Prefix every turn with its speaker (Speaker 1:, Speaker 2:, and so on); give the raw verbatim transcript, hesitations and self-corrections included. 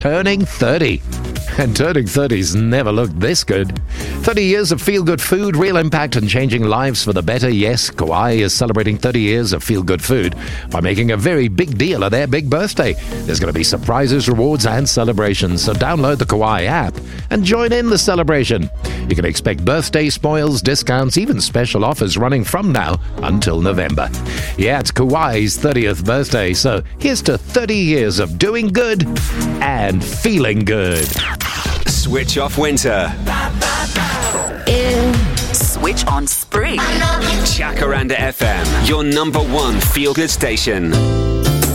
Speaker 1: turning thirty. And turning thirty's never looked this good. thirty years of feel-good food, real impact and changing lives for the better. Yes, Kauai is celebrating thirty years of feel-good food by making a very big deal of their big birthday. There's going to be surprises, rewards and celebrations, so download the Kauai app and join in the celebration. You can expect birthday spoils, discounts, even special offers running from now until November. Yeah, it's Kauai's thirtieth birthday, so here's to thirty years of doing good and feeling good.
Speaker 2: Switch off winter.
Speaker 3: Switch on spring.
Speaker 2: Jacaranda F M, your number one feel-good station.